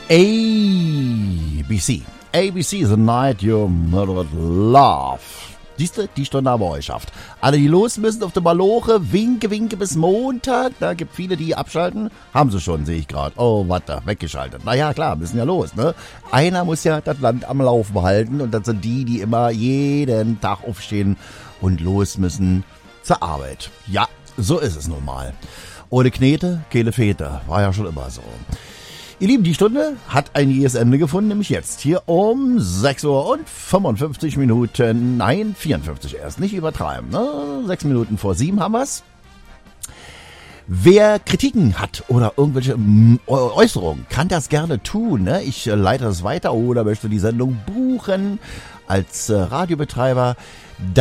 ABC. ABC, The Night You Murdered Love. Siehste, die Stunde haben wir euch geschafft. Alle, die los müssen auf der Maloche, winke, winke bis Montag. Da gibt viele, die abschalten. Haben sie schon, sehe ich gerade. Oh, warte, weggeschaltet. Naja, klar, müssen ja los, ne? Einer muss ja das Land am Laufen behalten. Und das sind die, die immer jeden Tag aufstehen und los müssen zur Arbeit. Ja, so ist es nun mal. Ohne Knete, keine Fete. War ja schon immer so. Ihr Lieben, die Stunde hat ein jähes Ende gefunden, nämlich jetzt hier um 6 Uhr und 55 Minuten, nein, 54 erst, nicht übertreiben, ne? 6 Minuten vor 7 haben wir's. Wer Kritiken hat oder irgendwelche Äußerungen, kann das gerne tun, ne? Ich leite das weiter oder möchte die Sendung buchen als Radiobetreiber.